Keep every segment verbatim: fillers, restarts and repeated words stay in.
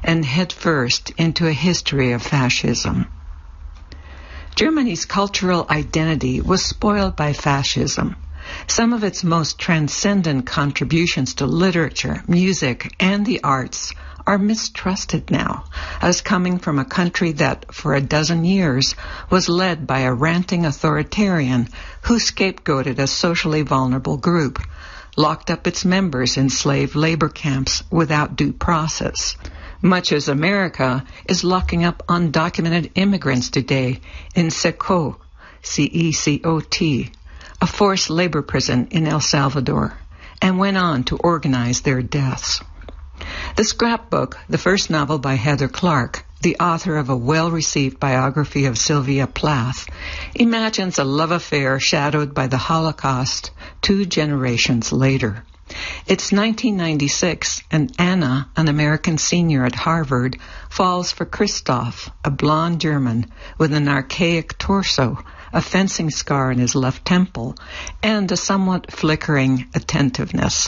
and headfirst into a history of fascism. Germany's cultural identity was spoiled by fascism. Some of its most transcendent contributions to literature, music, and the arts are mistrusted now as coming from a country that, for a dozen years, was led by a ranting authoritarian who scapegoated a socially vulnerable group, locked up its members in slave labor camps without due process, much as America is locking up undocumented immigrants today in Secot, C E C O T, a forced labor prison in El Salvador, and went on to organize their deaths. The Scrapbook, the first novel by Heather Clark, the author of a well-received biography of Sylvia Plath, imagines a love affair shadowed by the Holocaust two generations later. It's nineteen ninety-six, and Anna, an American senior at Harvard, falls for Christoph, a blonde German with an archaic torso, a fencing scar in his left temple, and a somewhat flickering attentiveness.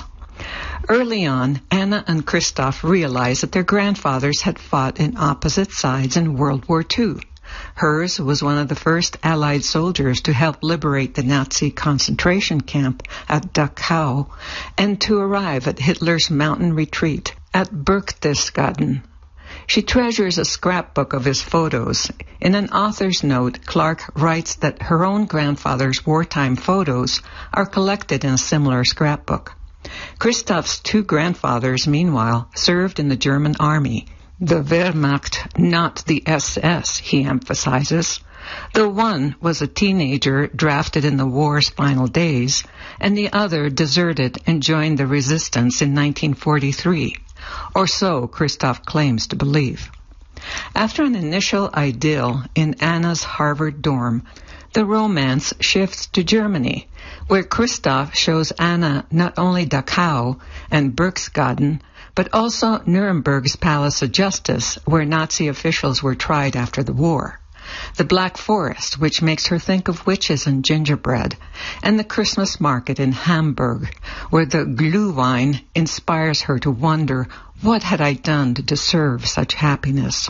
Early on, Anna and Christoph realized that their grandfathers had fought in opposite sides in World War Two. Hers was one of the first Allied soldiers to help liberate the Nazi concentration camp at Dachau and to arrive at Hitler's mountain retreat at Berchtesgaden. She treasures a scrapbook of his photos. In an author's note, Clark writes that her own grandfather's wartime photos are collected in a similar scrapbook. Christoph's two grandfathers, meanwhile, served in the German army, the Wehrmacht, not the S S, he emphasizes. The one was a teenager drafted in the war's final days, and the other deserted and joined the resistance in nineteen forty-three, or so Christoph claims to believe. After an initial idyll in Anna's Harvard dorm, the romance shifts to Germany, where Christoph shows Anna not only Dachau and Berchtesgaden, but also Nuremberg's Palace of Justice, where Nazi officials were tried after the war, the Black Forest, which makes her think of witches and gingerbread, and the Christmas market in Hamburg, where the Glühwein inspires her to wonder, what had I done to deserve such happiness?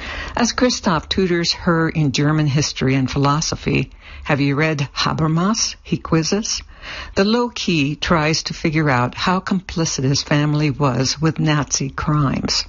As Christoph tutors her in German history and philosophy, have you read Habermas? He quizzes. The low-key tries to figure out how complicit his family was with Nazi crimes.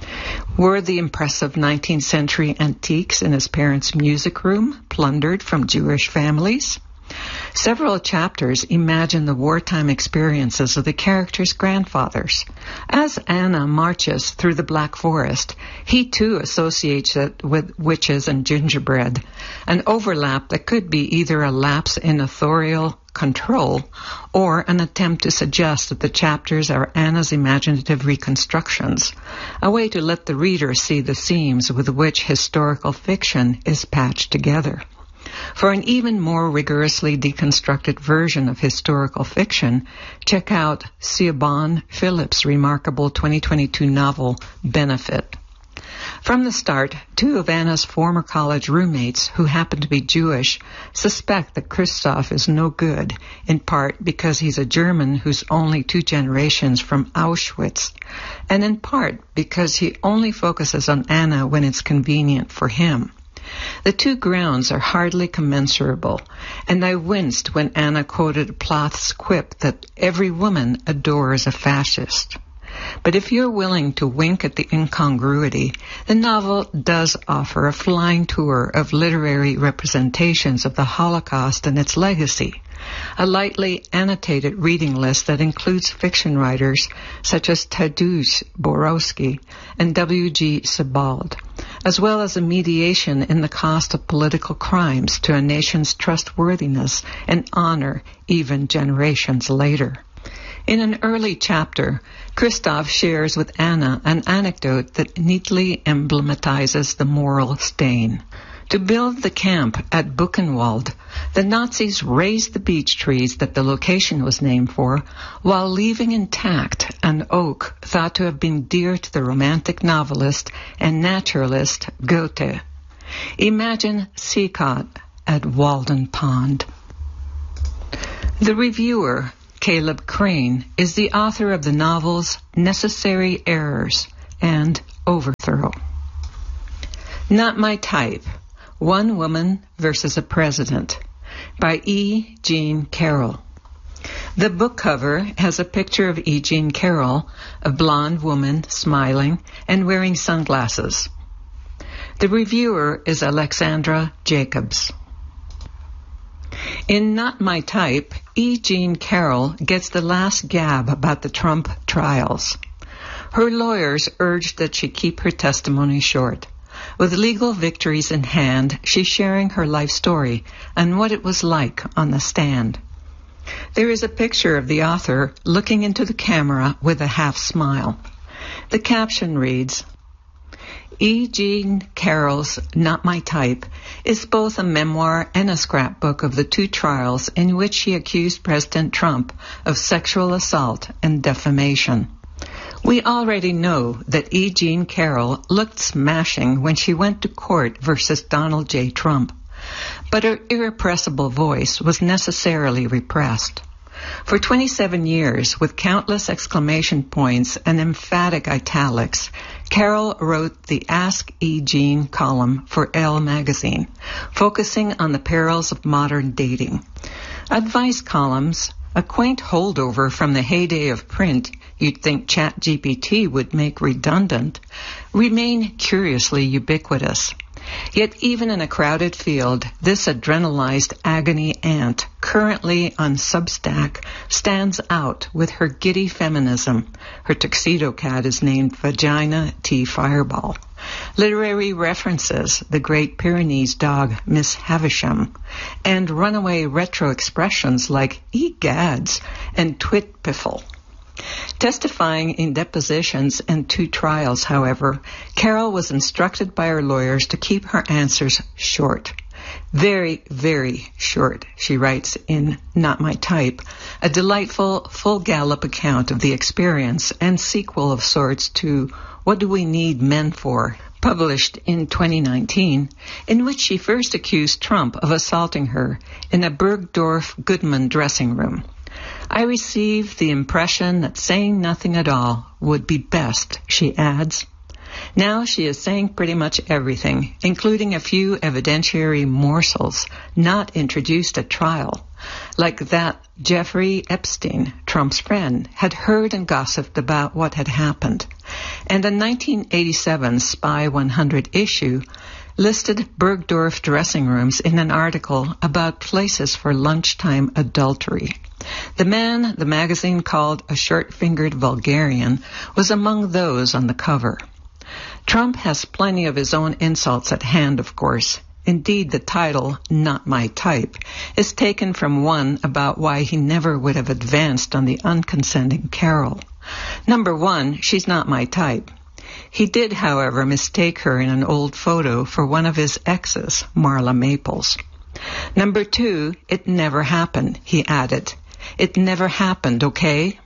Were the impressive nineteenth century antiques in his parents' music room plundered from Jewish families? Several chapters imagine the wartime experiences of the characters' grandfathers. As Anna marches through the Black Forest, he too associates it with witches and gingerbread, an overlap that could be either a lapse in authorial control or an attempt to suggest that the chapters are Anna's imaginative reconstructions, a way to let the reader see the seams with which historical fiction is patched together. For an even more rigorously deconstructed version of historical fiction, check out Siobhan Phillips' remarkable twenty twenty-two novel, Benefit. From the start, two of Anna's former college roommates, who happen to be Jewish, suspect that Christoph is no good, in part because he's a German who's only two generations from Auschwitz, and in part because he only focuses on Anna when it's convenient for him. The two grounds are hardly commensurable, and I winced when Anna quoted Plath's quip that every woman adores a fascist. But if you're willing to wink at the incongruity, the novel does offer a flying tour of literary representations of the Holocaust and its legacy, a lightly annotated reading list that includes fiction writers such as Tadeusz Borowski and W G Sebald, as well as a mediation in the cost of political crimes to a nation's trustworthiness and honor even generations later. In an early chapter, Christoph shares with Anna an anecdote that neatly emblematizes the moral stain. To build the camp at Buchenwald, the Nazis razed the beech trees that the location was named for, while leaving intact an oak thought to have been dear to the romantic novelist and naturalist Goethe. Imagine Seacott at Walden Pond. The reviewer, Caleb Crane, is the author of the novels Necessary Errors and Overthrow. Not My Type, One Woman versus a President, by E. Jean Carroll. The book cover has a picture of E. Jean Carroll, a blonde woman smiling and wearing sunglasses. The reviewer is Alexandra Jacobs. In Not My Type, E. Jean Carroll gets the last gab about the Trump trials. Her lawyers urged that she keep her testimony short. With legal victories in hand, she's sharing her life story and what it was like on the stand. There is a picture of the author looking into the camera with a half smile. The caption reads, E. Jean Carroll's Not My Type is both a memoir and a scrapbook of the two trials in which she accused President Trump of sexual assault and defamation. We already know that E. Jean Carroll looked smashing when she went to court versus Donald J. Trump, but her irrepressible voice was necessarily repressed. For twenty-seven years, with countless exclamation points and emphatic italics, Carroll wrote the Ask E. Jean column for Elle magazine, focusing on the perils of modern dating. Advice columns, a quaint holdover from the heyday of print you'd think ChatGPT would make redundant, remain curiously ubiquitous. Yet even in a crowded field, this adrenalized agony aunt, currently on Substack, stands out with her giddy feminism. Her tuxedo cat is named Vagina T. Fireball. Literary references, the Great Pyrenees dog Miss Havisham, and runaway retro expressions like egads and twit piffle. Testifying in depositions and two trials, however, Carroll was instructed by her lawyers to keep her answers short. Very, very short, she writes in Not My Type, a delightful, full gallop account of the experience and sequel of sorts to What Do We Need Men For?, published in twenty nineteen, in which she first accused Trump of assaulting her in a Bergdorf Goodman dressing room. I received the impression that saying nothing at all would be best, she adds. Now she is saying pretty much everything, including a few evidentiary morsels not introduced at trial, like that Jeffrey Epstein, Trump's friend, had heard and gossiped about what had happened, and a nineteen eighty-seven Spy one hundred issue listed Bergdorf dressing rooms in an article about places for lunchtime adultery. The man the magazine called a short-fingered vulgarian was among those on the cover. Trump has plenty of his own insults at hand, of course. Indeed, the title, Not My Type, is taken from one about why he never would have advanced on the unconsenting Carroll. Number one, she's not my type. He did, however, mistake her in an old photo for one of his exes, Marla Maples. Number two, it never happened, he added. It never happened, okay?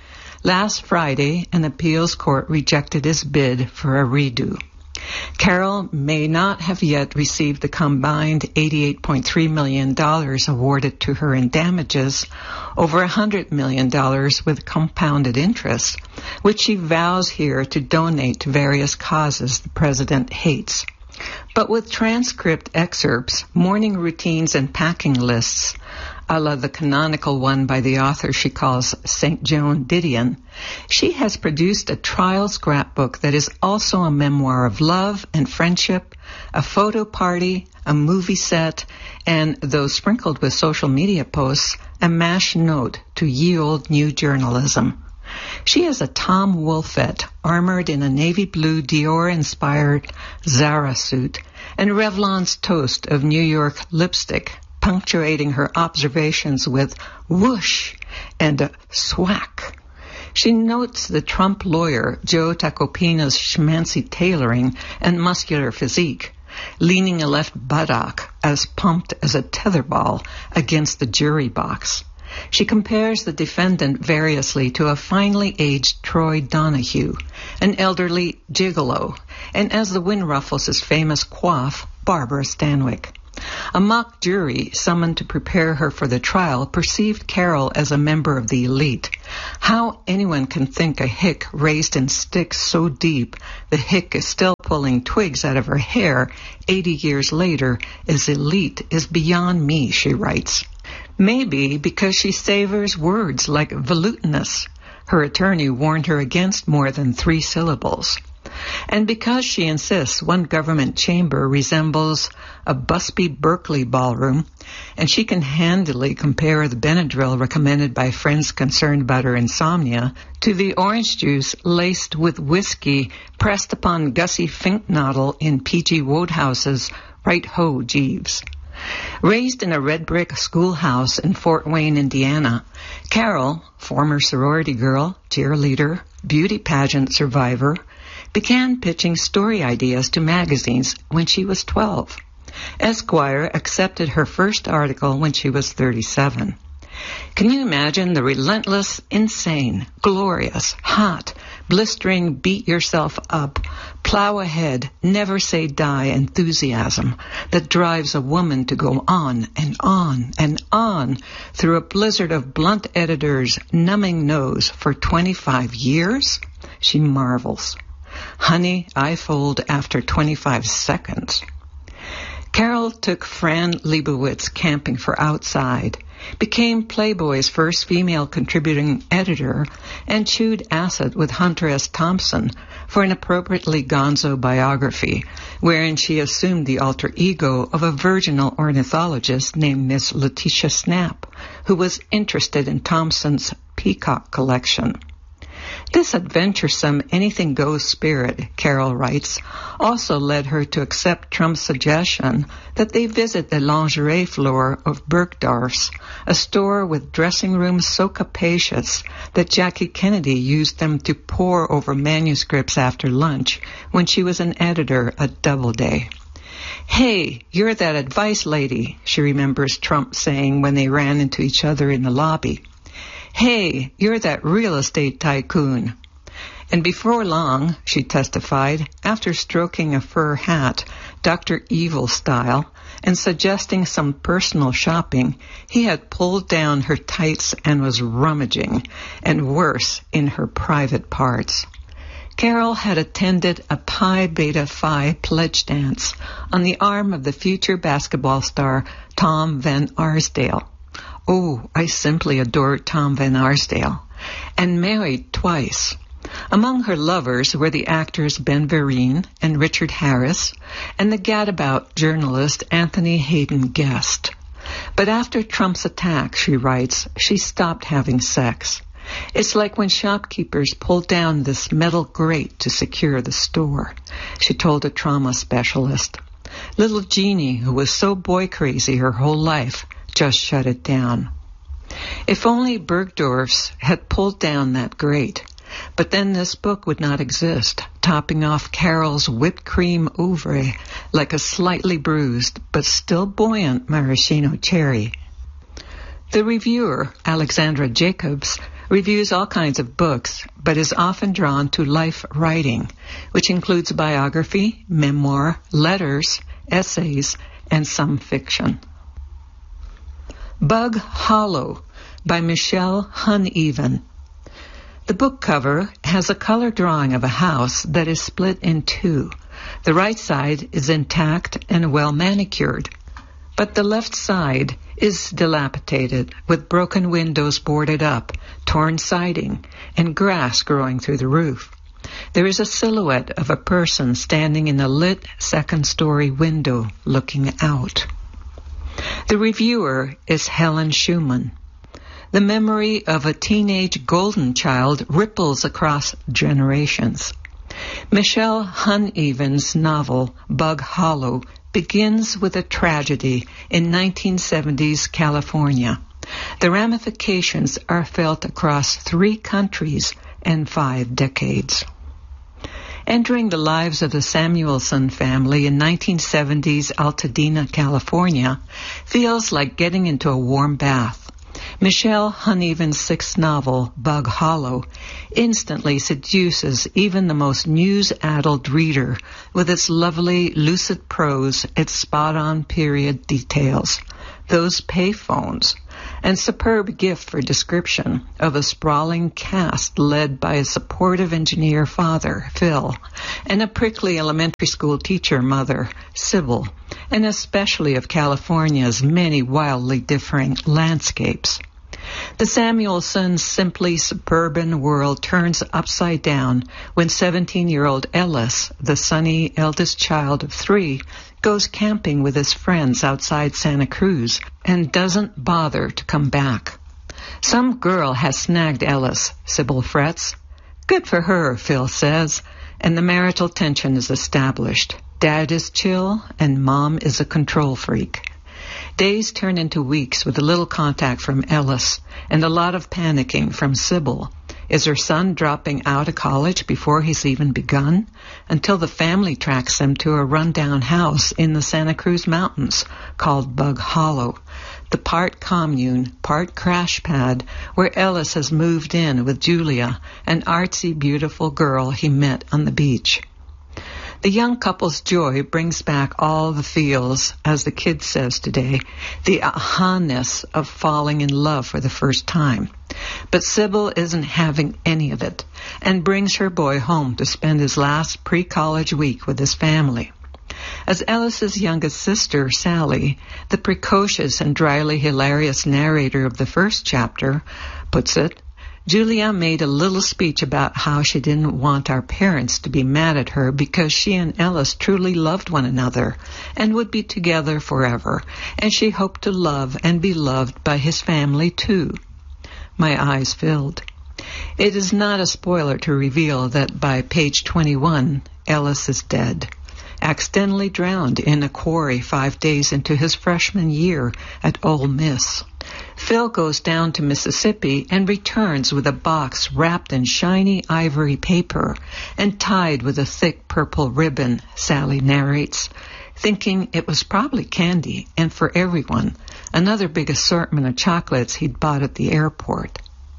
Last Friday, an appeals court rejected his bid for a redo. Carroll may not have yet received the combined eighty-eight point three million dollars awarded to her in damages, over one hundred million dollars with compounded interest, which she vows here to donate to various causes the president hates. But with transcript excerpts, morning routines, and packing lists, a la the canonical one by the author she calls Saint Joan Didion, she has produced a trial scrapbook that is also a memoir of love and friendship, a photo party, a movie set, and, though sprinkled with social media posts, a mash note to ye olde new journalism. She is a Tom Wolfette, armored in a navy blue Dior-inspired Zara suit, and Revlon's toast of New York lipstick, punctuating her observations with whoosh and a swack. She notes the Trump lawyer Joe Tacopina's schmancy tailoring and muscular physique, leaning a left buttock as pumped as a tetherball against the jury box. She compares the defendant variously to a finely aged Troy Donahue, an elderly gigolo, and as the wind ruffles his famous coif, Barbara Stanwyck. A mock jury summoned to prepare her for the trial perceived Carroll as a member of the elite. How anyone can think a hick raised in sticks so deep the hick is still pulling twigs out of her hair eighty years later is elite is beyond me, she writes. Maybe because she savors words like volutinous. Her attorney warned her against more than three syllables. And because she insists one government chamber resembles a Busby Berkeley ballroom, and she can handily compare the Benadryl recommended by friends concerned about her insomnia to the orange juice laced with whiskey pressed upon Gussie Finknottle in P G Wodehouse's Right Ho, Jeeves. Raised in a red brick schoolhouse in Fort Wayne, Indiana, Carol, former sorority girl, cheerleader, beauty pageant survivor, began pitching story ideas to magazines when she was twelve. Esquire accepted her first article when she was thirty-seven. Can you imagine the relentless, insane, glorious, hot, blistering, beat yourself up, plow ahead, never say die enthusiasm that drives a woman to go on and on and on through a blizzard of blunt editors' numbing nose for twenty-five years? She marvels. Honey, I fold after twenty-five seconds. Carol took Fran Lebowitz camping for Outside, became Playboy's first female contributing editor, and chewed acid with Hunter S. Thompson for an appropriately gonzo biography, wherein she assumed the alter ego of a virginal ornithologist named Miss Letitia Snap, who was interested in Thompson's peacock collection. This adventuresome anything-goes spirit, Carol writes, also led her to accept Trump's suggestion that they visit the lingerie floor of Bergdorf's, a store with dressing rooms so capacious that Jackie Kennedy used them to pore over manuscripts after lunch when she was an editor at Doubleday. "Hey, you're that advice lady," she remembers Trump saying when they ran into each other in the lobby. "Hey, you're that real estate tycoon." And before long, she testified, after stroking a fur hat, Doctor Evil style, and suggesting some personal shopping, he had pulled down her tights and was rummaging, and worse, in her private parts. Carol had attended a Pi Beta Phi pledge dance on the arm of the future basketball star Tom Van Arsdale. Oh, I simply adored Tom Van Arsdale. And married twice. Among her lovers were the actors Ben Vereen and Richard Harris, and the gadabout journalist Anthony Hayden Guest. But after Trump's attack, she writes, she stopped having sex. It's like when shopkeepers pulled down this metal grate to secure the store, she told a trauma specialist. Little Jeannie, who was so boy crazy her whole life, just shut it down. If only Bergdorf's had pulled down that grate, but then this book would not exist, topping off Carol's whipped cream oeuvre like a slightly bruised but still buoyant maraschino cherry. The reviewer, Alexandra Jacobs, reviews all kinds of books, but is often drawn to life writing, which includes biography, memoir, letters, essays, and some fiction. Bug Hollow by Michelle Huneven. The book cover has a color drawing of a house that is split in two. The right side is intact and well manicured, but the left side is dilapidated, with broken windows boarded up, torn siding, and grass growing through the roof. There is a silhouette of a person standing in a lit second-story window looking out. The reviewer is Helen Schumann. The memory of a teenage golden child ripples across generations. Michelle Huneven's novel, Bug Hollow, begins with a tragedy in nineteen seventies California. The ramifications are felt across three countries and five decades. Entering the lives of the Samuelson family in nineteen seventies Altadena, California, feels like getting into a warm bath. Michelle Huneven's sixth novel, Bug Hollow, instantly seduces even the most news-addled reader with its lovely, lucid prose, its spot-on period details. those payphones, and superb gift for description of a sprawling cast led by a supportive engineer father, Phil, and a prickly elementary school teacher mother, Sybil, and especially of California's many wildly differing landscapes. The Samuelsons' simply suburban world turns upside down when seventeen-year-old Ellis, the sunny eldest child of three, goes camping with his friends outside Santa Cruz and doesn't bother to come back. Some girl has snagged Ellis, Sybil frets. Good for her, Phil says, and the marital tension is established. Dad is chill and Mom is a control freak. Days turn into weeks with a little contact from Ellis and a lot of panicking from Sybil. Is her son dropping out of college before he's even begun? Until the family tracks them to a rundown house in the Santa Cruz Mountains called Bug Hollow, the part commune, part crash pad where Ellis has moved in with Julia, an artsy, beautiful girl he met on the beach. The young couple's joy brings back all the feels, as the kid says today, the aha-ness of falling in love for the first time. But Sybil isn't having any of it, and brings her boy home to spend his last pre-college week with his family. As Ellis's youngest sister, Sally, the precocious and dryly hilarious narrator of the first chapter, puts it, Julia made a little speech about how she didn't want our parents to be mad at her because she and Ellis truly loved one another and would be together forever, and she hoped to love and be loved by his family too. My eyes filled. It is not a spoiler to reveal that by page twenty-one, Ellis is dead, accidentally drowned in a quarry five days into his freshman year at Ole Miss. Phil goes down to Mississippi and returns with a box wrapped in shiny ivory paper and tied with a thick purple ribbon, Sally narrates, thinking it was probably candy and for everyone, another big assortment of chocolates he'd bought at the airport.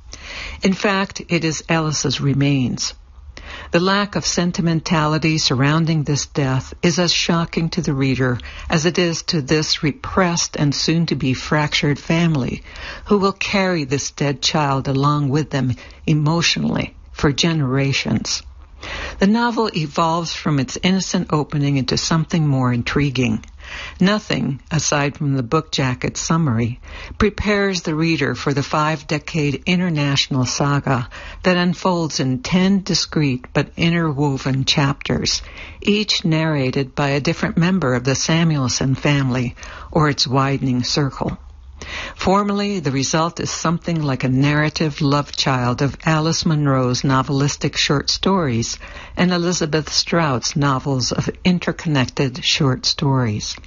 In fact, it is Ellis's remains. The lack of sentimentality surrounding this death is as shocking to the reader as it is to this repressed and soon-to-be fractured family, who will carry this dead child along with them emotionally for generations. The novel evolves from its innocent opening into something more intriguing. Nothing, aside from the book jacket summary, prepares the reader for the five-decade international saga that unfolds in ten discrete but interwoven chapters, each narrated by a different member of the Samuelson family or its widening circle. Formally, the result is something like a narrative love child of Alice Munro's novelistic short stories and Elizabeth Strout's novels of interconnected short stories.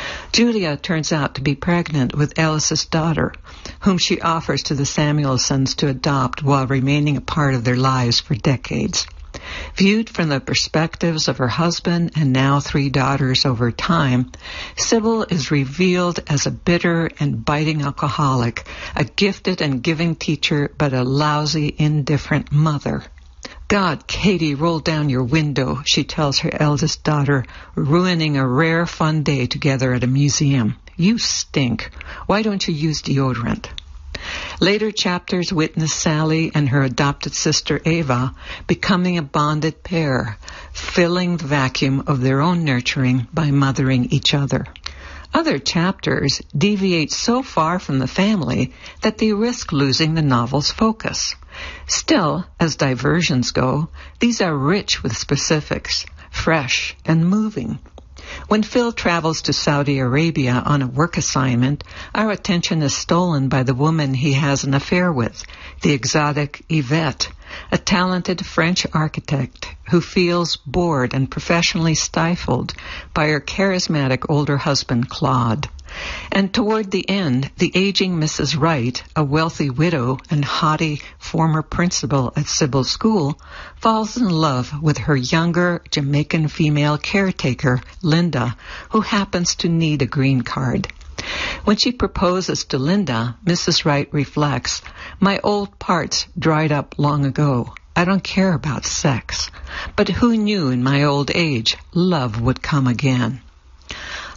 Julia turns out to be pregnant with Ellis's daughter, whom she offers to the Samuelsons to adopt while remaining a part of their lives for decades. Viewed from the perspectives of her husband and now three daughters over time, Sybil is revealed as a bitter and biting alcoholic, a gifted and giving teacher, but a lousy, indifferent mother. God, Katie, roll down your window, she tells her eldest daughter, ruining a rare fun day together at a museum. You stink. Why don't you use deodorant? Later chapters witness Sally and her adopted sister Ava becoming a bonded pair, filling the vacuum of their own nurturing by mothering each other. Other chapters deviate so far from the family that they risk losing the novel's focus. Still, as diversions go, these are rich with specifics, fresh and moving. When Phil travels to Saudi Arabia on a work assignment, our attention is stolen by the woman he has an affair with, the exotic Yvette, a talented French architect who feels bored and professionally stifled by her charismatic older husband, Claude. And toward the end, the aging Missus Wright, a wealthy widow and haughty former principal at Sybil's school, falls in love with her younger Jamaican female caretaker, Linda, who happens to need a green card. When she proposes to Linda, Missus Wright reflects, "My old parts dried up long ago. I don't care about sex. But who knew in my old age love would come again?"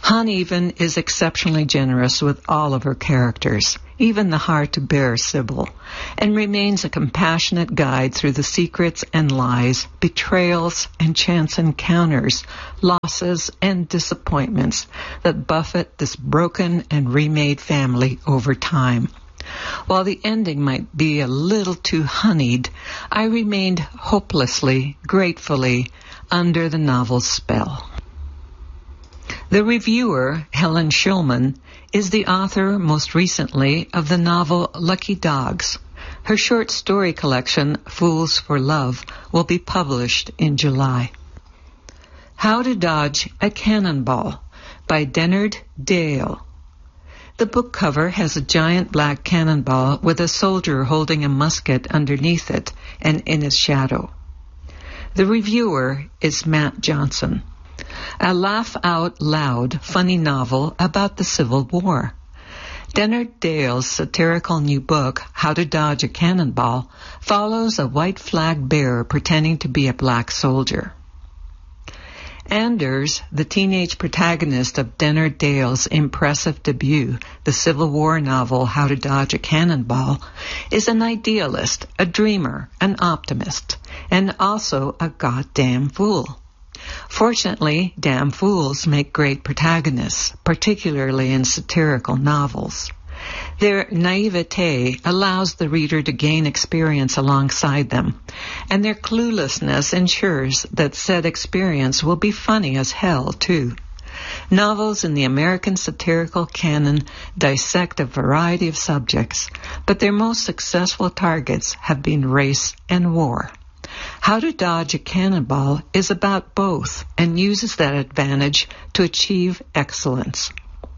Uneven is exceptionally generous with all of her characters, even the hard-to-bear Sybil, and remains a compassionate guide through the secrets and lies, betrayals and chance encounters, losses and disappointments that buffet this broken and remade family over time. While the ending might be a little too honeyed, I remained hopelessly, gratefully under the novel's spell. The reviewer, Helen Shulman, is the author most recently of the novel Lucky Dogs. Her short story collection, Fools for Love, will be published in July. How to Dodge a Cannonball by Dennard Dale. The book cover has a giant black cannonball with a soldier holding a musket underneath it and in its shadow. The reviewer is Matt Johnson. A laugh-out-loud, funny novel about the Civil War. Dennard Dale's satirical new book, How to Dodge a Cannonball, follows a white flag bearer pretending to be a black soldier. Anders, the teenage protagonist of Dennard Dale's impressive debut, the Civil War novel How to Dodge a Cannonball, is an idealist, a dreamer, an optimist, and also a goddamn fool. Fortunately, damn fools make great protagonists, particularly in satirical novels. Their naivete allows the reader to gain experience alongside them, and their cluelessness ensures that said experience will be funny as hell, too. Novels in the American satirical canon dissect a variety of subjects, but their most successful targets have been race and war. How to Dodge a Cannonball is about both and uses that advantage to achieve excellence.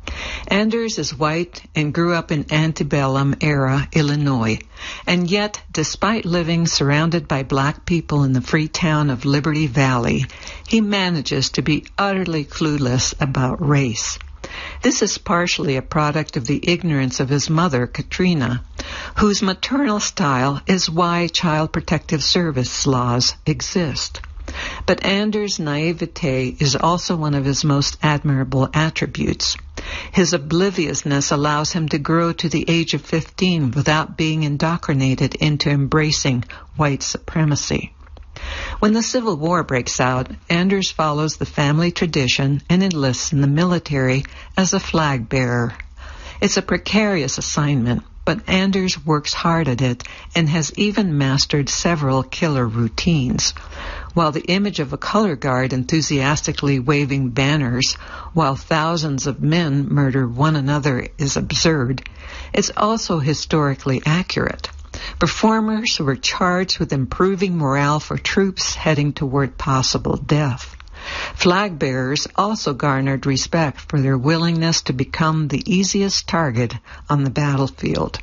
Anders is white and grew up in antebellum era Illinois, and yet, despite living surrounded by black people in the free town of Liberty Valley, he manages to be utterly clueless about race. This is partially a product of the ignorance of his mother, Katrina, whose maternal style is why Child Protective Service laws exist. But Anders' naivete is also one of his most admirable attributes. His obliviousness allows him to grow to the age of fifteen without being indoctrinated into embracing white supremacy. When the Civil War breaks out, Anders follows the family tradition and enlists in the military as a flag bearer. It's a precarious assignment, but Anders works hard at it and has even mastered several killer routines. While the image of a color guard enthusiastically waving banners while thousands of men murder one another is absurd, it's also historically accurate. Performers were charged with improving morale for troops heading toward possible death. Flag bearers also garnered respect for their willingness to become the easiest target on the battlefield.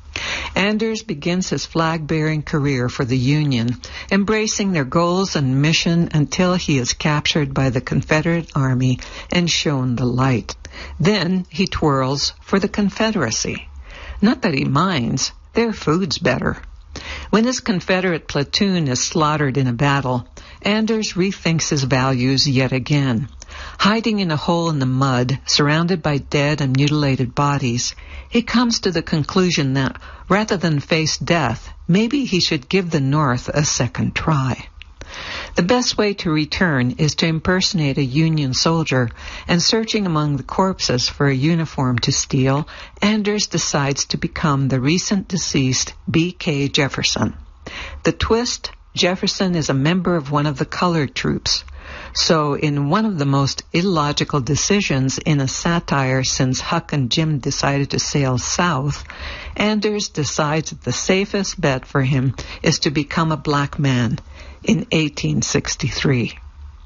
Anders begins his flag-bearing career for the Union, embracing their goals and mission until he is captured by the Confederate Army and shown the light. Then he twirls for the Confederacy. Not that he minds, their food's better. When his Confederate platoon is slaughtered in a battle, Anders rethinks his values yet again. Hiding in a hole in the mud, surrounded by dead and mutilated bodies, he comes to the conclusion that, rather than face death, maybe he should give the North a second try. The best way to return is to impersonate a Union soldier, and searching among the corpses for a uniform to steal, Anders decides to become the recent deceased B K Jefferson. The twist, Jefferson is a member of one of the colored troops. So in one of the most illogical decisions in a satire since Huck and Jim decided to sail south, Anders decides that the safest bet for him is to become a black man in eighteen sixty-three.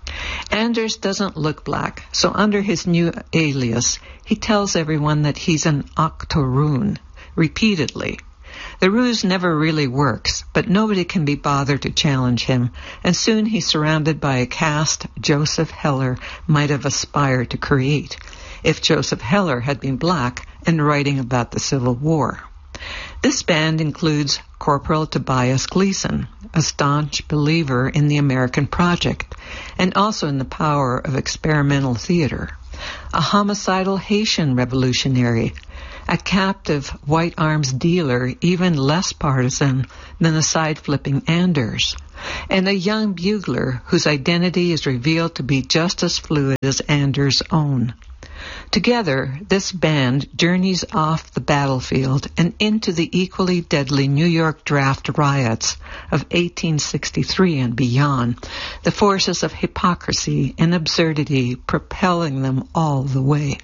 Anders doesn't look black, so under his new alias, he tells everyone that he's an octoroon, repeatedly. The ruse never really works, but nobody can be bothered to challenge him, and soon he's surrounded by a cast Joseph Heller might have aspired to create, if Joseph Heller had been black and writing about the Civil War. This band includes Corporal Tobias Gleason, a staunch believer in the American project, and also in the power of experimental theater. a homicidal Haitian revolutionary, a captive white arms dealer even less partisan than the side-flipping Anders, and a young bugler whose identity is revealed to be just as fluid as Anders' own. Together, this band journeys off the battlefield and into the equally deadly New York draft riots of eighteen sixty-three and beyond, the forces of hypocrisy and absurdity propelling them all the way.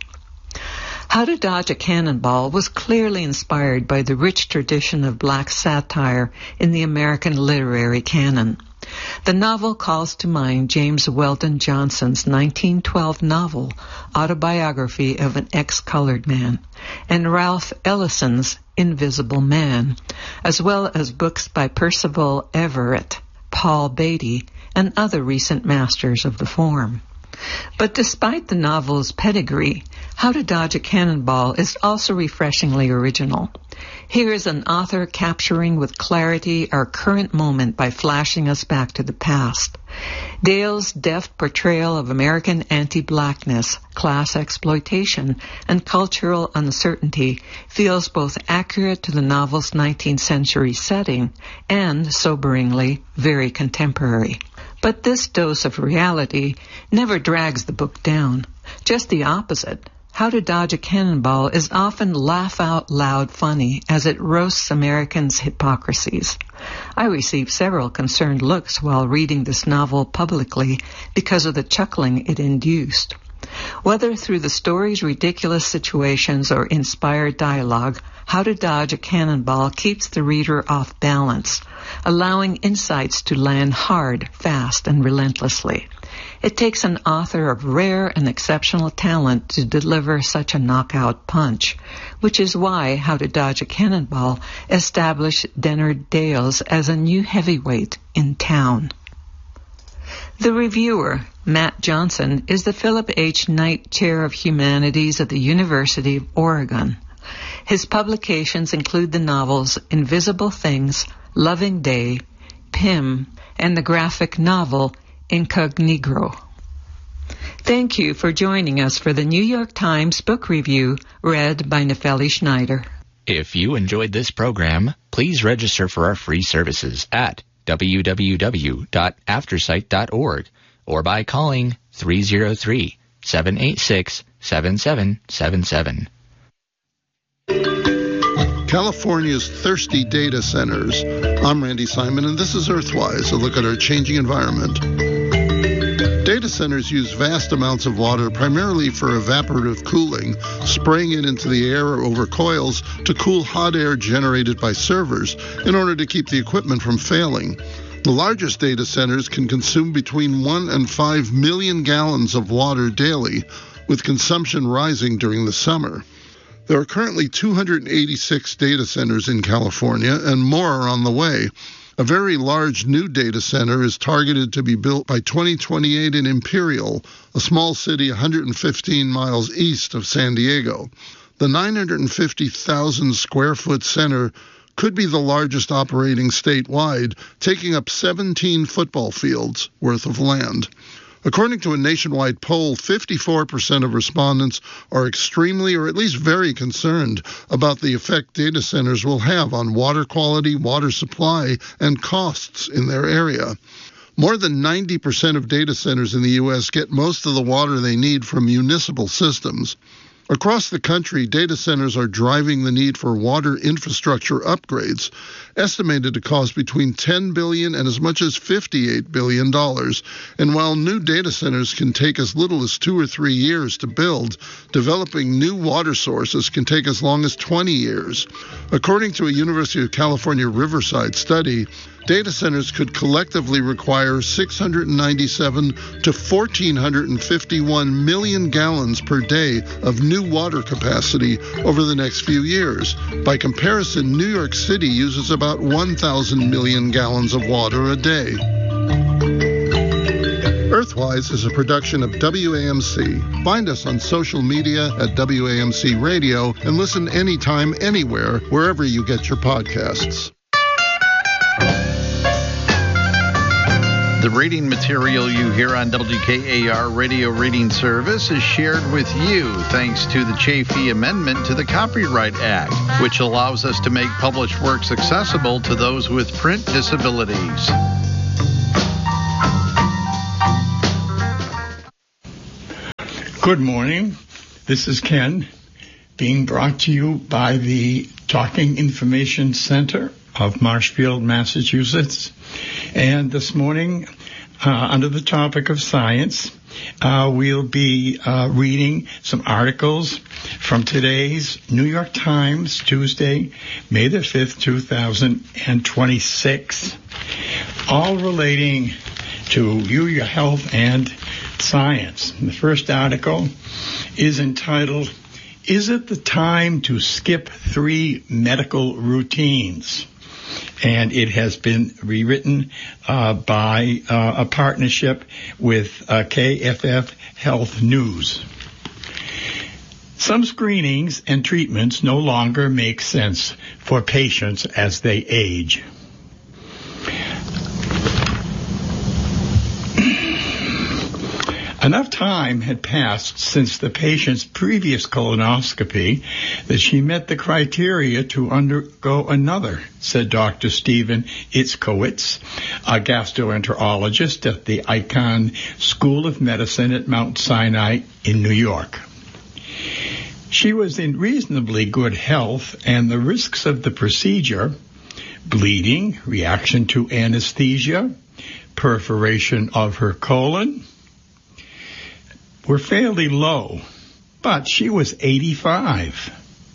How to Dodge a Cannonball was clearly inspired by the rich tradition of black satire in the American literary canon. The novel calls to mind James Weldon Johnson's nineteen twelve novel, Autobiography of an Ex-Colored Man, and Ralph Ellison's Invisible Man, as well as books by Percival Everett, Paul Beatty, and other recent masters of the form. But despite the novel's pedigree, How to Dodge a Cannonball is also refreshingly original. Here is an author capturing with clarity our current moment by flashing us back to the past. Dale's deft portrayal of American anti-blackness, class exploitation, and cultural uncertainty feels both accurate to the novel's nineteenth century setting and, soberingly, very contemporary. But this dose of reality never drags the book down. Just the opposite. How to Dodge a Cannonball is often laugh-out-loud funny as it roasts Americans' hypocrisies. I received several concerned looks while reading this novel publicly because of the chuckling it induced. Whether through the story's ridiculous situations or inspired dialogue, How to Dodge a Cannonball keeps the reader off balance, allowing insights to land hard, fast, and relentlessly. It takes an author of rare and exceptional talent to deliver such a knockout punch, which is why How to Dodge a Cannonball established Dennard Dales as a new heavyweight in town. The reviewer, Matt Johnson, is the Philip H. Knight Chair of Humanities at the University of Oregon. His publications include the novels Invisible Things, Loving Day, Pym, and the graphic novel Incognegro. Thank you for joining us for the New York Times Book Review, read by Nefeli Schneider. If you enjoyed this program, please register for our free services at w w w dot aftersight dot org or by calling three oh three, seven eight six, seven seven seven seven. California's thirsty data centers. I'm Randy Simon, and this is Earthwise, a look at our changing environment. Data centers use vast amounts of water primarily for evaporative cooling, spraying it into the air over coils to cool hot air generated by servers in order to keep the equipment from failing. The largest data centers can consume between one and five million gallons of water daily, with consumption rising during the summer. There are currently two hundred eighty-six data centers in California, and more are on the way. A very large new data center is targeted to be built by twenty twenty-eight in Imperial, a small city one hundred fifteen miles east of San Diego. The nine hundred fifty thousand square foot center could be the largest operating statewide, taking up seventeen football fields worth of land. According to a nationwide poll, fifty-four percent of respondents are extremely or at least very concerned about the effect data centers will have on water quality, water supply, and costs in their area. More than ninety percent of data centers in the U S get most of the water they need from municipal systems. Across the country, data centers are driving the need for water infrastructure upgrades, estimated to cost between ten billion dollars and as much as fifty-eight billion dollars. And while new data centers can take as little as two or three years to build, developing new water sources can take as long as twenty years. According to a University of California Riverside study, data centers could collectively require six hundred ninety-seven to one thousand four hundred fifty-one million gallons per day of new water capacity over the next few years. By comparison, New York City uses about one thousand million gallons of water a day. Earthwise is a production of W A M C. Find us on social media at W A M C Radio and listen anytime, anywhere, wherever you get your podcasts. The reading material you hear on W K A R Radio Reading Service is shared with you thanks to the Chafee Amendment to the Copyright Act, which allows us to make published works accessible to those with print disabilities. Good morning. This is Ken, being brought to you by the Talking Information Center of Marshfield, Massachusetts. And this morning, uh, under the topic of science, uh, we'll be uh, reading some articles from today's New York Times, Tuesday, May the fifth, two thousand twenty-six, all relating to you, your health, and science. And the first article is entitled, "Is it the time to skip three medical routines?" And it has been rewritten uh, by uh, a partnership with uh, K F F Health News. Some screenings and treatments no longer make sense for patients as they age. Enough time had passed since the patient's previous colonoscopy that she met the criteria to undergo another, said Doctor Stephen Itzkowitz, a gastroenterologist at the Icahn School of Medicine at Mount Sinai in New York. She was in reasonably good health, and the risks of the procedure, bleeding, reaction to anesthesia, perforation of her colon, were fairly low, but she was eighty-five,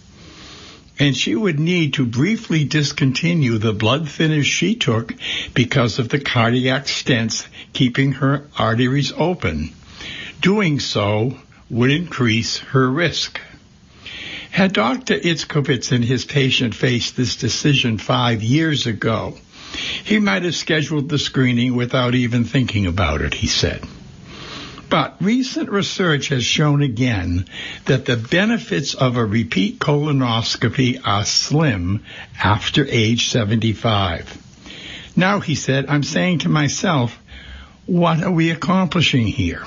and she would need to briefly discontinue the blood thinners she took because of the cardiac stents keeping her arteries open. Doing so would increase her risk. Had Doctor Itzkowitz and his patient faced this decision five years ago, he might have scheduled the screening without even thinking about it, he said. But recent research has shown again that the benefits of a repeat colonoscopy are slim after age seventy-five. Now, he said, I'm saying to myself, what are we accomplishing here?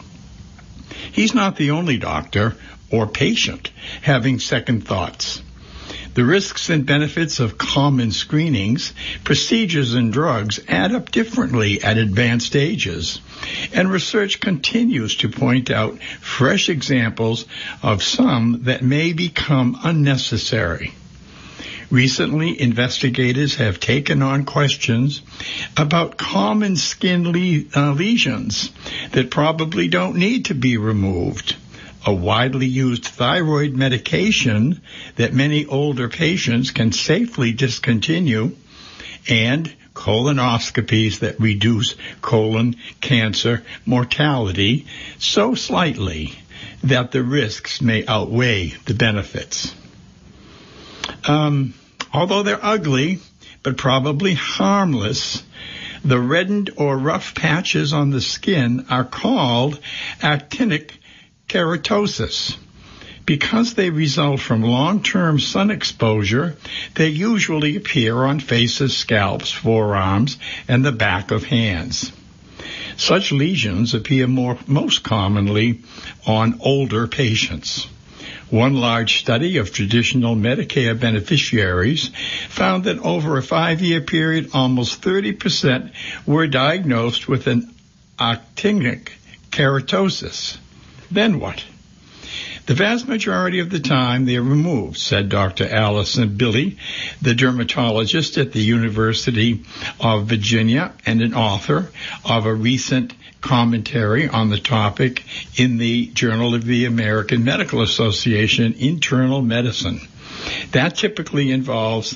He's not the only doctor or patient having second thoughts. The risks and benefits of common screenings, procedures, and drugs add up differently at advanced ages, and research continues to point out fresh examples of some that may become unnecessary. Recently, investigators have taken on questions about common skin le- uh, lesions that probably don't need to be removed, a widely used thyroid medication that many older patients can safely discontinue, and colonoscopies that reduce colon cancer mortality so slightly that the risks may outweigh the benefits. Um, although they're ugly, but probably harmless, the reddened or rough patches on the skin are called actinic keratosis. Because they result from long-term sun exposure, they usually appear on faces, scalps, forearms, and the back of hands. Such lesions appear more, most commonly on older patients. One large study of traditional Medicare beneficiaries found that over a five-year period, almost thirty percent were diagnosed with an actinic keratosis. Then what? The vast majority of the time they are removed, said Doctor Allison Billy, the dermatologist at the University of Virginia and an author of a recent commentary on the topic in the Journal of the American Medical Association Internal Medicine. That typically involves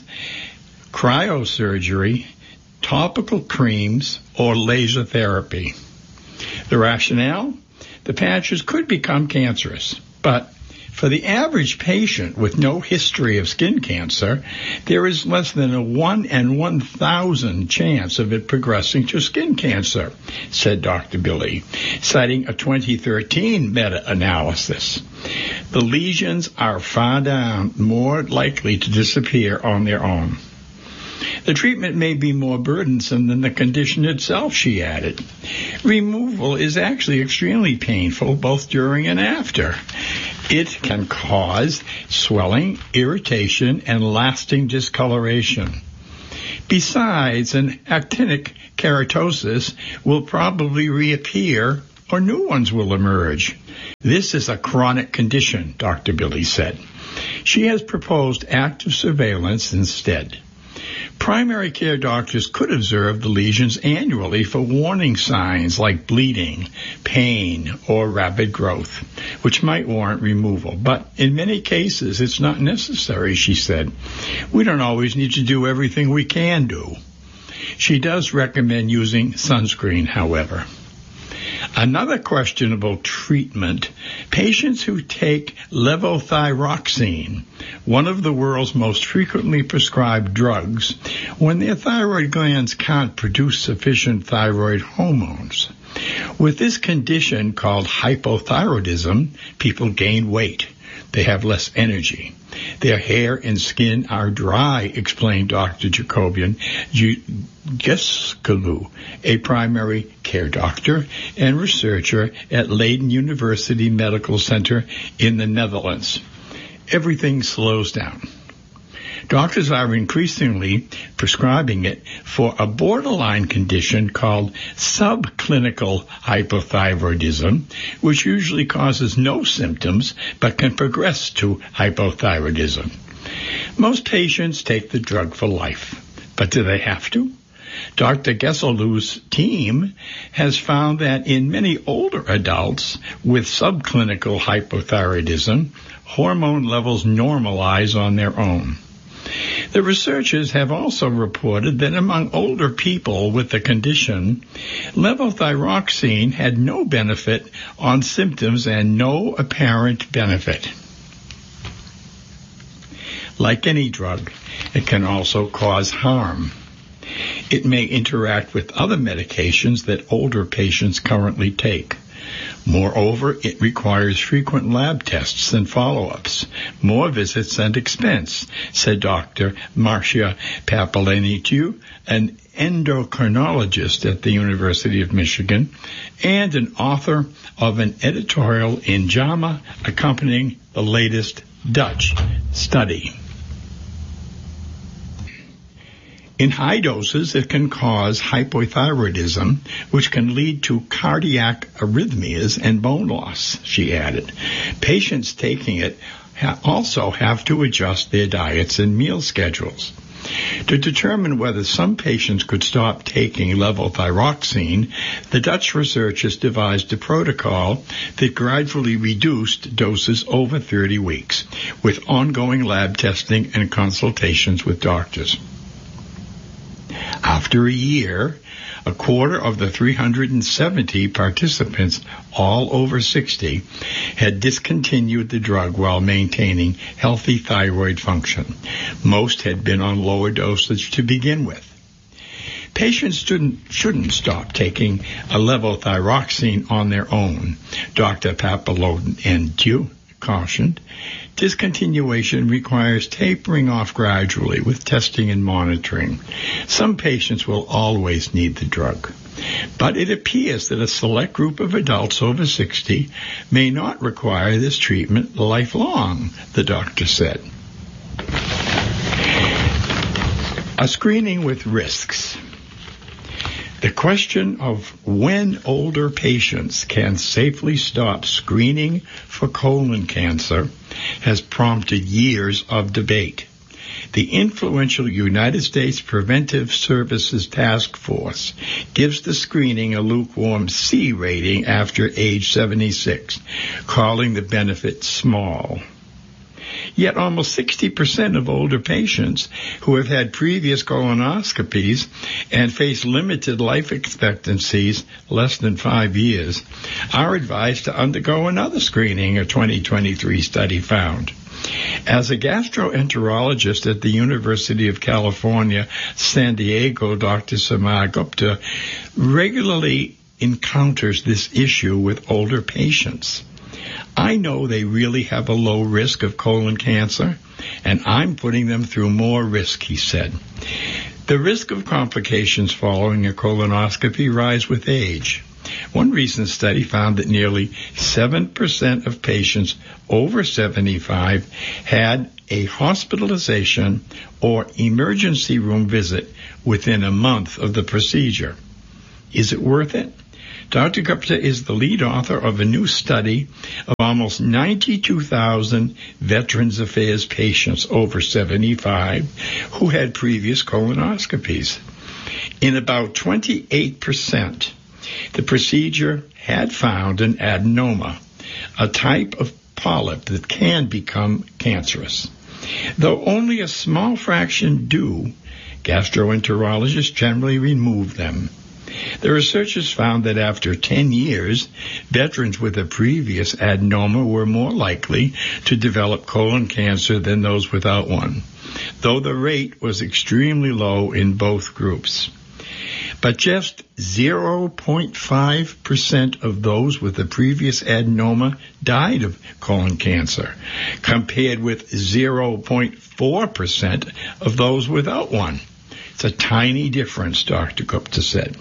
cryosurgery, topical creams, or laser therapy. The rationale? The patches could become cancerous, but for the average patient with no history of skin cancer, there is less than a one in one thousand chance of it progressing to skin cancer, said Doctor Billy, citing a twenty thirteen meta-analysis. The lesions are far down, more likely to disappear on their own. The treatment may be more burdensome than the condition itself, she added. Removal is actually extremely painful both during and after. It can cause swelling, irritation, and lasting discoloration. Besides, an actinic keratosis will probably reappear or new ones will emerge. This is a chronic condition, Doctor Billy said. She has proposed active surveillance instead. Primary care doctors could observe the lesions annually for warning signs like bleeding, pain, or rapid growth, which might warrant removal. But in many cases, it's not necessary, she said. We don't always need to do everything we can do. She does recommend using sunscreen, however. Another questionable treatment, patients who take levothyroxine, one of the world's most frequently prescribed drugs, when their thyroid glands can't produce sufficient thyroid hormones. With this condition called hypothyroidism, people gain weight. They have less energy. Their hair and skin are dry, explained Doctor Jacobian Geskelow, a primary care doctor and researcher at Leiden University Medical Center in the Netherlands. Everything slows down. Doctors are increasingly prescribing it for a borderline condition called subclinical hypothyroidism, which usually causes no symptoms but can progress to hypothyroidism. Most patients take the drug for life, but do they have to? Doctor Geskelow's team has found that in many older adults with subclinical hypothyroidism, hormone levels normalize on their own. The researchers have also reported that among older people with the condition, levothyroxine had no benefit on symptoms and no apparent benefit. Like any drug, it can also cause harm. It may interact with other medications that older patients currently take. Moreover, it requires frequent lab tests and follow-ups, more visits and expense, said Doctor Marcia Papalenitiu, an endocrinologist at the University of Michigan and an author of an editorial in JAMA accompanying the latest Dutch study. In high doses, it can cause hypothyroidism, which can lead to cardiac arrhythmias and bone loss, she added. Patients taking it ha- also have to adjust their diets and meal schedules. To determine whether some patients could stop taking levothyroxine, the Dutch researchers devised a protocol that gradually reduced doses over thirty weeks, with ongoing lab testing and consultations with doctors. After a year, a quarter of the three hundred seventy participants, all over sixty, had discontinued the drug while maintaining healthy thyroid function. Most had been on lower dosage to begin with. Patients shouldn't, shouldn't stop taking a levothyroxine on their own, Doctor Papalenitiu cautioned. Discontinuation requires tapering off gradually with testing and monitoring. Some patients will always need the drug, but it appears that a select group of adults over sixty may not require this treatment lifelong, the doctor said. A screening with risks. The question of when older patients can safely stop screening for colon cancer has prompted years of debate. The influential United States Preventive Services Task Force gives the screening a lukewarm C rating after age seventy-six, calling the benefit small. Yet almost sixty percent of older patients who have had previous colonoscopies and face limited life expectancies, less than five years, are advised to undergo another screening, a twenty twenty-three study found. As a gastroenterologist at the University of California, San Diego, Doctor Samar Gupta regularly encounters this issue with older patients. I know they really have a low risk of colon cancer, and I'm putting them through more risk, he said. The risk of complications following a colonoscopy rise with age. One recent study found that nearly seven percent of patients over seventy-five had a hospitalization or emergency room visit within a month of the procedure. Is it worth it? Doctor Gupta is the lead author of a new study of almost ninety-two thousand Veterans Affairs patients over seventy-five who had previous colonoscopies. In about twenty-eight percent, the procedure had found an adenoma, a type of polyp that can become cancerous. Though only a small fraction do, gastroenterologists generally remove them. The researchers found that after ten years, veterans with a previous adenoma were more likely to develop colon cancer than those without one, though the rate was extremely low in both groups. But just zero point five percent of those with a previous adenoma died of colon cancer, compared with zero point four percent of those without one. It's a tiny difference, Doctor Gupta said.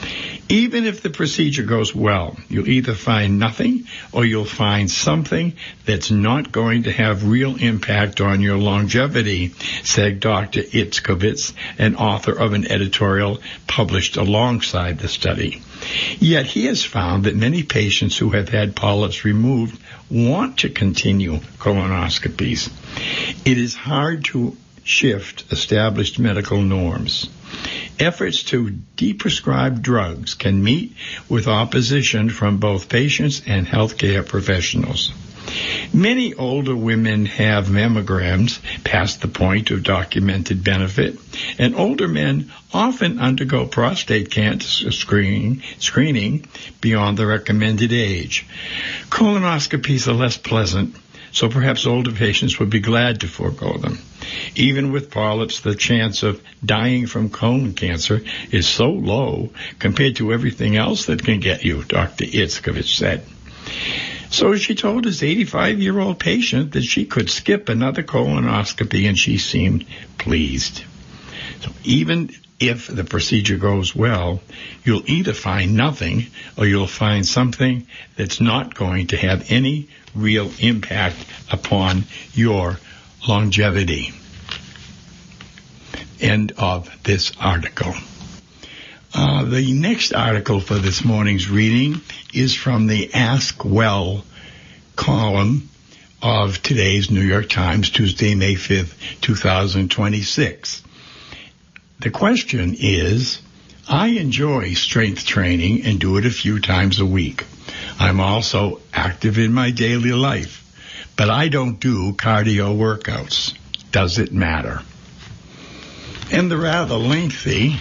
Even if the procedure goes well, you'll either find nothing or you'll find something that's not going to have real impact on your longevity, said Doctor Itzkovitz, an author of an editorial published alongside the study. Yet he has found that many patients who have had polyps removed want to continue colonoscopies. It is hard to shift established medical norms. Efforts to deprescribe drugs can meet with opposition from both patients and healthcare professionals. Many older women have mammograms past the point of documented benefit, and older men often undergo prostate cancer screening, screening beyond the recommended age. Colonoscopies are less pleasant, so perhaps older patients would be glad to forego them. Even with polyps, the chance of dying from colon cancer is so low compared to everything else that can get you, Doctor Itzkovitz said. So she told his eighty-five-year-old patient that she could skip another colonoscopy, and she seemed pleased. So even if the procedure goes well, you'll either find nothing or you'll find something that's not going to have any real impact upon your longevity. End of this article. Uh, the next article for this morning's reading is from the Ask Well column of today's New York Times, Tuesday, May fifth, twenty twenty-six. The question is, I enjoy strength training and do it a few times a week. I'm also active in my daily life, but I don't do cardio workouts. Does it matter? And the rather lengthy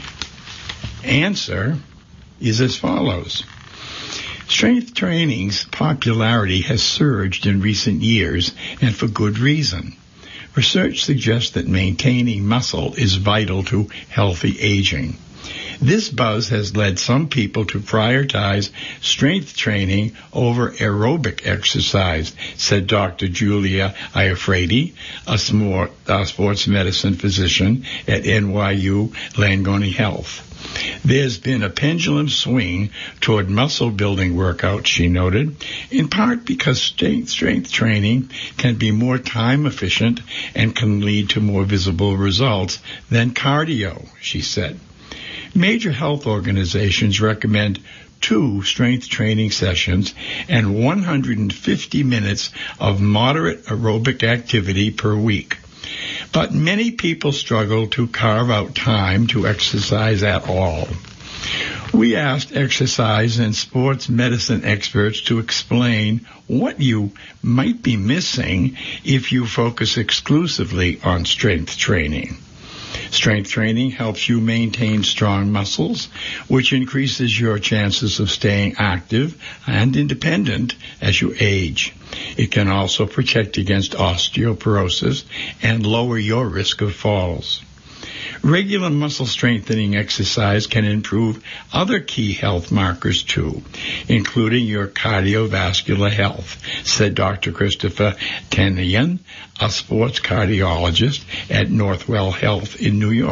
answer is as follows. Strength training's popularity has surged in recent years, and for good reason. Research suggests that maintaining muscle is vital to healthy aging. This buzz has led some people to prioritize strength training over aerobic exercise, said Doctor Julia Iafredi, a sports medicine physician at N Y U Langone Health. There's been a pendulum swing toward muscle-building workouts, she noted, in part because strength, strength training can be more time-efficient and can lead to more visible results than cardio, she said. Major health organizations recommend two strength training sessions and one hundred fifty minutes of moderate aerobic activity per week. But many people struggle to carve out time to exercise at all. We asked exercise and sports medicine experts to explain what you might be missing if you focus exclusively on strength training. Strength training helps you maintain strong muscles, which increases your chances of staying active and independent as you age. It can also protect against osteoporosis and lower your risk of falls. Regular muscle strengthening exercise can improve other key health markers too, including your cardiovascular health, said Doctor Christopher Tenian, a sports cardiologist at Northwell Health in New York.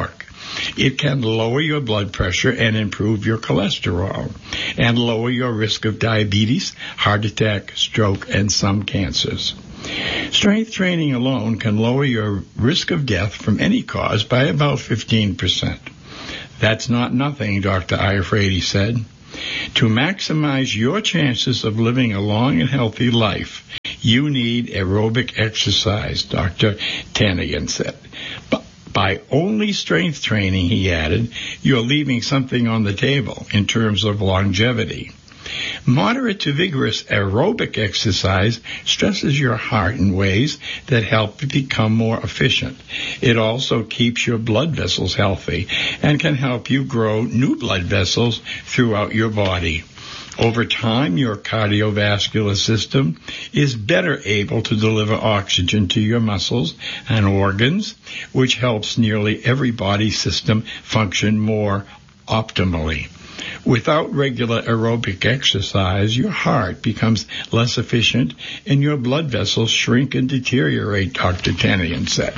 It can lower your blood pressure and improve your cholesterol, and lower your risk of diabetes, heart attack, stroke, and some cancers. Strength training alone can lower your risk of death from any cause by about fifteen percent. That's not nothing, Doctor Iafrate said. To maximize your chances of living a long and healthy life, you need aerobic exercise, Doctor Tanayan said. But by only strength training, he added, you're leaving something on the table in terms of longevity. Moderate to vigorous aerobic exercise stresses your heart in ways that help you become more efficient. It also keeps your blood vessels healthy and can help you grow new blood vessels throughout your body. Over time, your cardiovascular system is better able to deliver oxygen to your muscles and organs, which helps nearly every body system function more optimally. Without regular aerobic exercise, your heart becomes less efficient and your blood vessels shrink and deteriorate, Doctor Tanayan said.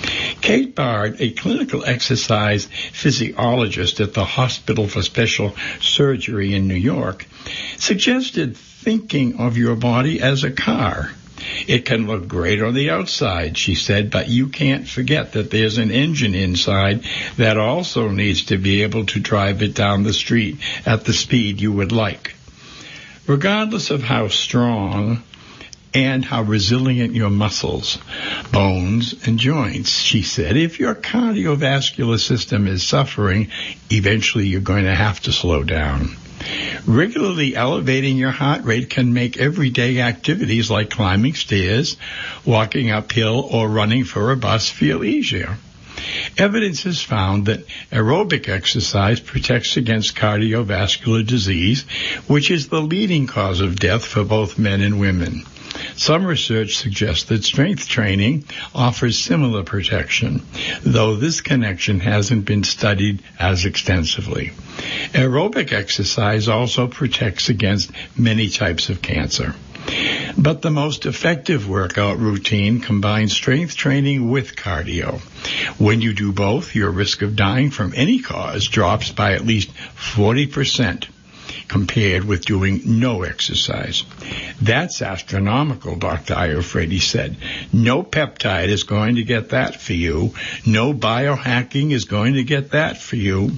Kate Bard, a clinical exercise physiologist at the Hospital for Special Surgery in New York, suggested thinking of your body as a car. It can look great on the outside, she said, but you can't forget that there's an engine inside that also needs to be able to drive it down the street at the speed you would like. Regardless of how strong and how resilient your muscles, bones, and joints, she said, if your cardiovascular system is suffering, eventually you're going to have to slow down. Regularly elevating your heart rate can make everyday activities like climbing stairs, walking uphill, or running for a bus feel easier. Evidence has found that aerobic exercise protects against cardiovascular disease, which is the leading cause of death for both men and women. Some research suggests that strength training offers similar protection, though this connection hasn't been studied as extensively. Aerobic exercise also protects against many types of cancer. But the most effective workout routine combines strength training with cardio. When you do both, your risk of dying from any cause drops by at least forty percent. Compared with doing no exercise. That's astronomical, Doctor Iafrate said. No peptide is going to get that for you. No biohacking is going to get that for you.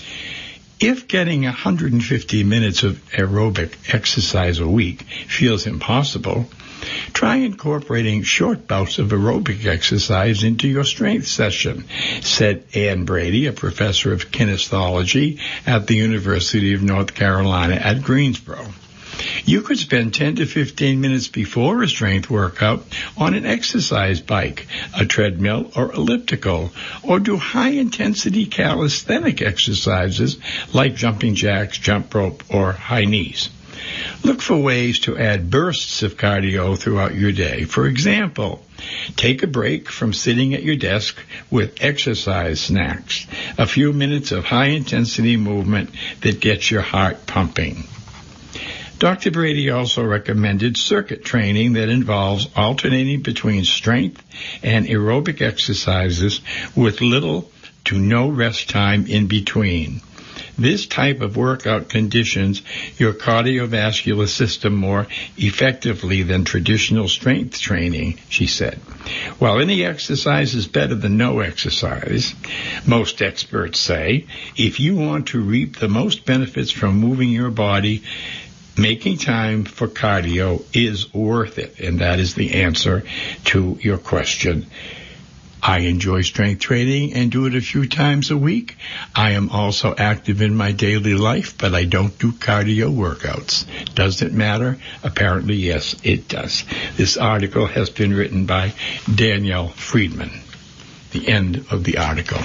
If getting one hundred fifty minutes of aerobic exercise a week feels impossible, try incorporating short bouts of aerobic exercise into your strength session, said Ann Brady, a professor of kinesiology at the University of North Carolina at Greensboro. You could spend ten to fifteen minutes before a strength workout on an exercise bike, a treadmill or elliptical, or do high-intensity calisthenic exercises like jumping jacks, jump rope, or high knees. Look for ways to add bursts of cardio throughout your day. For example, take a break from sitting at your desk with exercise snacks, a few minutes of high-intensity movement that gets your heart pumping. Doctor Brady also recommended circuit training that involves alternating between strength and aerobic exercises with little to no rest time in between. This type of workout conditions your cardiovascular system more effectively than traditional strength training, she said. While any exercise is better than no exercise, most experts say, if you want to reap the most benefits from moving your body, making time for cardio is worth it. And that is the answer to your question. I enjoy strength training and do it a few times a week. I am also active in my daily life, but I don't do cardio workouts. Does it matter? Apparently, yes, it does. This article has been written by Danielle Friedman. The end of the article.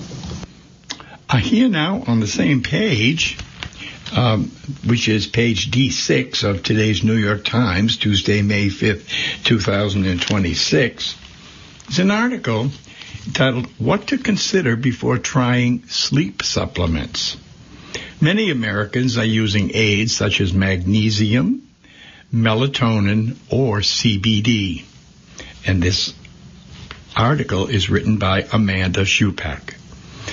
I hear now on the same page, um, which is page D six of today's New York Times, Tuesday, May fifth, two thousand twenty-six, is an article titled, What to Consider Before Trying Sleep Supplements. Many Americans are using aids such as magnesium, melatonin, or C B D. And this article is written by Amanda Shupak.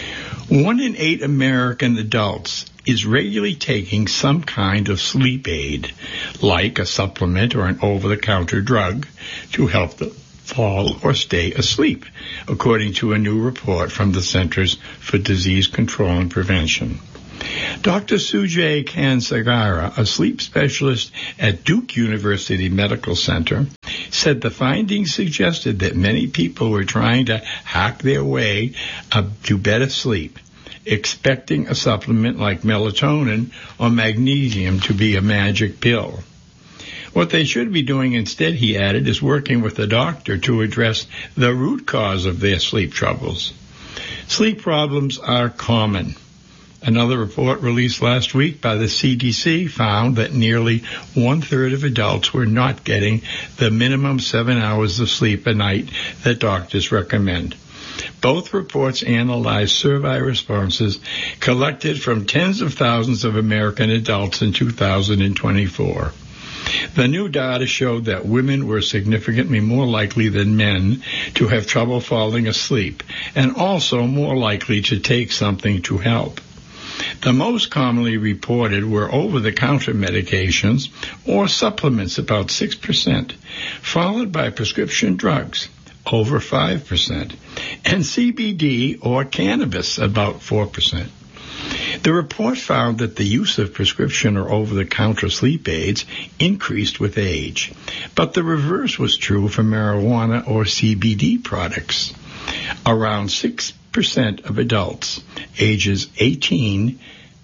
One in eight American adults is regularly taking some kind of sleep aid, like a supplement or an over-the-counter drug, to help them fall or stay asleep, according to a new report from the Centers for Disease Control and Prevention. Doctor Sujay Kansagara, a sleep specialist at Duke University Medical Center, said the findings suggested that many people were trying to hack their way uh, to better sleep, expecting a supplement like melatonin or magnesium to be a magic pill. What they should be doing instead, he added, is working with a doctor to address the root cause of their sleep troubles. Sleep problems are common. Another report released last week by the C D C found that nearly one-third of adults were not getting the minimum seven hours of sleep a night that doctors recommend. Both reports analyzed survey responses collected from tens of thousands of American adults in two thousand twenty-four. The new data showed that women were significantly more likely than men to have trouble falling asleep, and also more likely to take something to help. The most commonly reported were over-the-counter medications or supplements, about six percent, followed by prescription drugs, over five percent, and C B D or cannabis, about four percent. The report found that the use of prescription or over-the-counter sleep aids increased with age, but the reverse was true for marijuana or C B D products. Around six percent of adults ages eighteen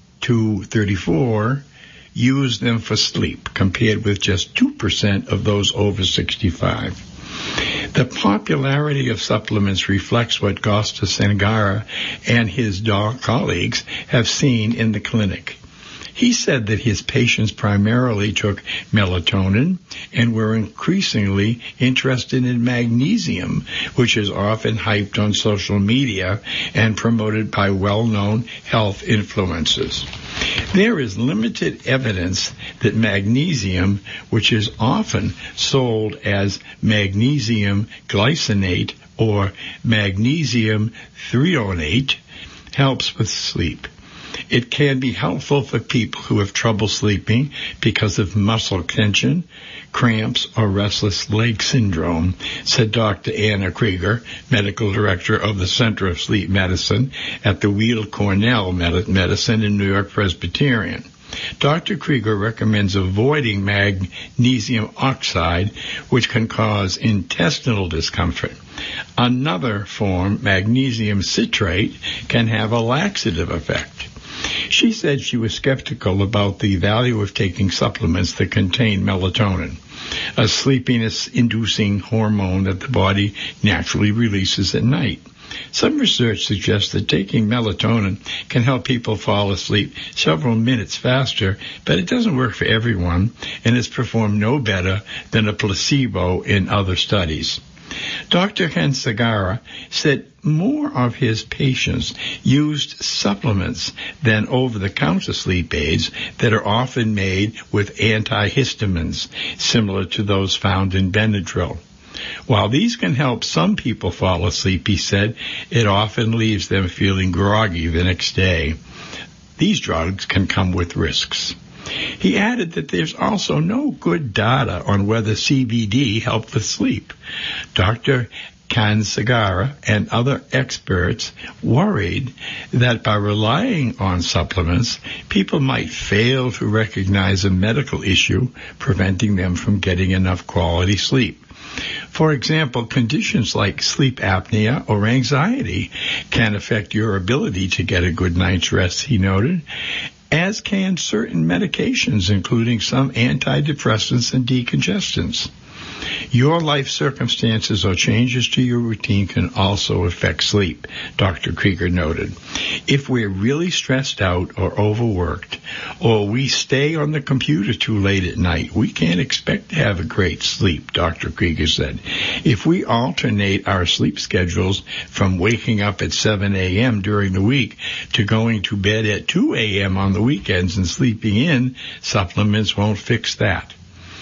to thirty-four use them for sleep, compared with just two percent of those over sixty-five. The popularity of supplements reflects what Doctor Sangara and his colleagues have seen in the clinic. He said that his patients primarily took melatonin and were increasingly interested in magnesium, which is often hyped on social media and promoted by well-known health influencers. There is limited evidence that magnesium, which is often sold as magnesium glycinate or magnesium threonate, helps with sleep. It can be helpful for people who have trouble sleeping because of muscle tension, cramps, or restless leg syndrome, said Doctor Anna Krieger, medical director of the Center of Sleep Medicine at the Weill Cornell Medicine in New York Presbyterian. Doctor Krieger recommends avoiding magnesium oxide, which can cause intestinal discomfort. Another form, magnesium citrate, can have a laxative effect. She said she was skeptical about the value of taking supplements that contain melatonin, a sleepiness-inducing hormone that the body naturally releases at night. Some research suggests that taking melatonin can help people fall asleep several minutes faster, but it doesn't work for everyone, and it's performed no better than a placebo in other studies. Doctor Kansagara said more of his patients used supplements than over-the-counter sleep aids that are often made with antihistamines, similar to those found in Benadryl. While these can help some people fall asleep, he said, it often leaves them feeling groggy the next day. These drugs can come with risks. He added that there's also no good data on whether C B D helped with sleep. Doctor Kansagara and other experts worried that by relying on supplements, people might fail to recognize a medical issue preventing them from getting enough quality sleep. For example, conditions like sleep apnea or anxiety can affect your ability to get a good night's rest, he noted, as can certain medications, including some antidepressants and decongestants. Your life circumstances or changes to your routine can also affect sleep, Doctor Krieger noted. If we're really stressed out or overworked, or we stay on the computer too late at night, we can't expect to have a great sleep, Doctor Krieger said. If we alternate our sleep schedules from waking up at seven a.m. during the week to going to bed at two a.m. on the weekends and sleeping in, supplements won't fix that.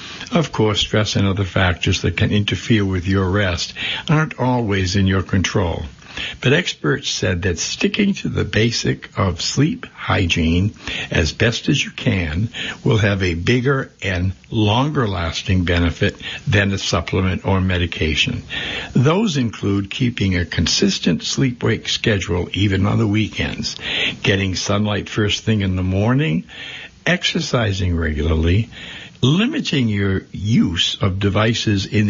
Of course, stress and other factors that can interfere with your rest aren't always in your control. but experts said that sticking to the basic of sleep hygiene as best as you can will have a bigger and longer-lasting benefit than a supplement or medication. Those include keeping a consistent sleep-wake schedule even on the weekends, getting sunlight first thing in the morning, exercising regularly, limiting your use of devices in